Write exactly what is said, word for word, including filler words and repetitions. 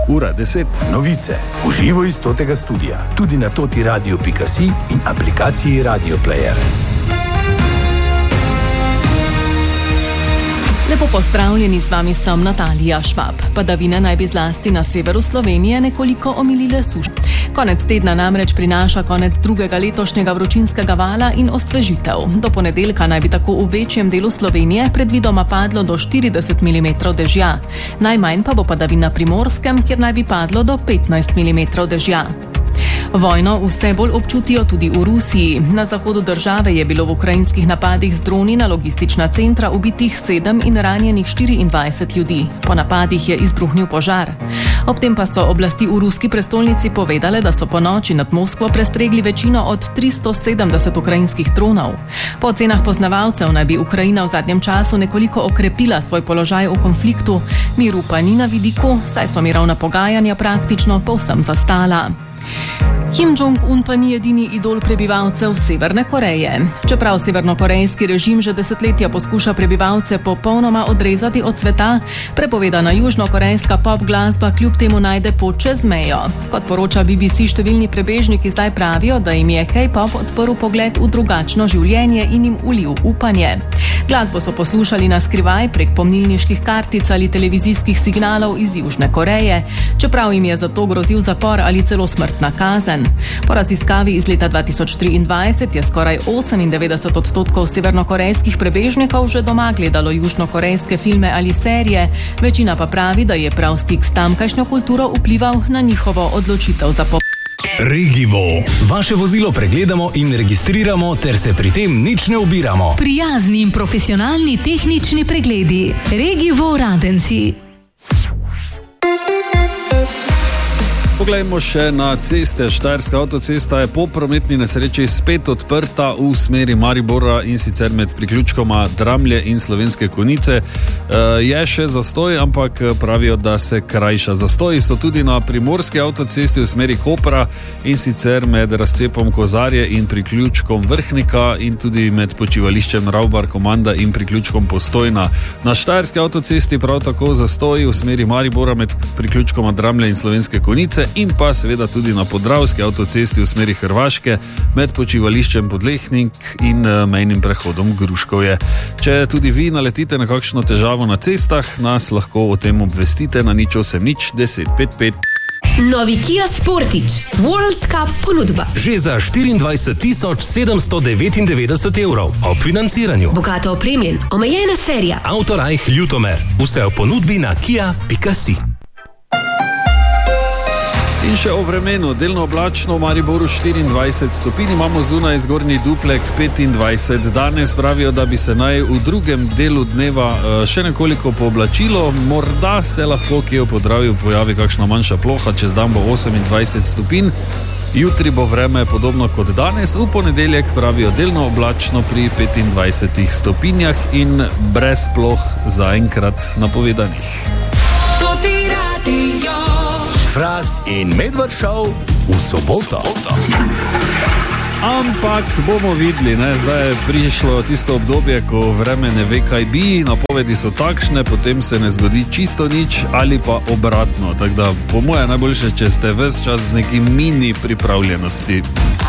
ura deset. Novice v živo iz totega studia, tudi na toti radio pika si in aplikaciji Radio Player. Lepo pozdravljeni, z vami sem Natalija Švab. Padavine naj bi zlasti na severu Slovenije nekoliko omilile sušo. Konec tedna namreč prinaša konec drugega letošnjega vročinskega vala in osvežitev. Do ponedeljka naj bi tako v večjem delu Slovenije predvidoma padlo do štirideset milimetrov dežja. Najmanj pa bo padavin na Primorskem, kjer naj bi padlo do petnajst milimetrov dežja. Vojno vse bolj občutijo tudi v Rusiji. Na zahodu države je bilo v ukrajinskih napadih z droni na logistična centra ubitih sedem in ranjenih štiriindvajset ljudi. Po napadih je izbruhnil požar. Ob tem pa so oblasti v ruski prestolnici povedale, da so po noči nad Moskvo prestregli večino od tristo sedemdeset ukrajinskih dronov. Po ocenah poznavalcev naj bi Ukrajina v zadnjem času nekoliko okrepila svoj položaj v konfliktu, miru pa ni na vidiku, saj so mirovna pogajanja praktično povsem zastala. Kim Jong-un pa ni edini idol prebivalcev Severne Koreje. Čeprav severnokorejski režim že desetletja poskuša prebivalce popolnoma odrezati od sveta, prepovedana južnokorejska pop glasba kljub temu najde pot čez mejo. Kot poroča B B C, številni prebežniki zdaj pravijo, da jim je K-pop odprl pogled v drugačno življenje in jim ulil upanje. Glasbo so poslušali na skrivaj prek pomnilniških kartic ali televizijskih signalov iz Južne Koreje, čeprav jim je zato grozil zapor ali celo smrtna kazen. Po raziskavi iz leta dva tisoč triindvajset je skoraj osemindevetdeset odstotkov severnokorejskih prebežnikov že doma gledalo južnokorejske filme ali serije, večina pa pravi, da je prav stik s tamkajšnjo kulturo vplival na njihovo odločitev za pop. Regivo. Vaše vozilo pregledamo in registriramo ter se pri tem nič ne ubiramo. Prijazni in profesionalni tehnični pregledi. Regivo Radenci. Poglejmo še na ceste. Štajerska avtocesta je po prometni nesreči spet odprta v smeri Maribora in sicer med priključkoma Dramlje in Slovenske Konjice. Je še zastoj, ampak pravijo, da se krajša. Zastoji so tudi na primorski avtocesti v smeri Kopra in sicer med razcepom Kozarje in priključkom Vrhnika in tudi med počivališčem Ravbar Komanda in priključkom Postojna. Na štajerski avtocesti prav tako zastoji v smeri Maribora med priključkoma Dramlje in Slovenske Konjice in pa seveda tudi na podravski avtocesti v smeri Hrvaške med počivališčem Podlehnik in mejnim prehodom Gruškovje. Če tudi vi naletite na kakšno težavo na cestah, nas lahko o tem obvestite na nič osem nič deset pet pet. Novi Kia Sportage World Cup ponudba. Že za štiriindvajset tisoč sedemsto devetindevetdeset evrov ob financiranju. Bogato opremljen, omejena serija. Autorajh Ljutomer. Vse v ponudbi na kia pika si. In še o vremenu. Delno oblačno, v Mariboru štiriindvajset stopinj, imamo zunaj zgornji Duplek petindvajset. Danes pravijo, da bi se naj v drugem delu dneva še nekoliko pooblačilo. Morda se lahko kje v Podravju pojavi kakšna manjša ploha, čez dan bo osemindvajset stopinj. Jutri bo vreme podobno kot danes, v ponedeljek pravijo delno oblačno pri petindvajsetih stopinjah in brez ploh zaenkrat napovedanih. Fras in Medved Show v soboto. Ampak bomo videli, ne? Zdaj je prišlo tisto obdobje, ko vreme ne ve, kaj bi, napovedi so takšne, potem se ne zgodi čisto nič ali pa obratno. Tako da po moje najboljše, če ste ves čas v neki mini pripravljenosti.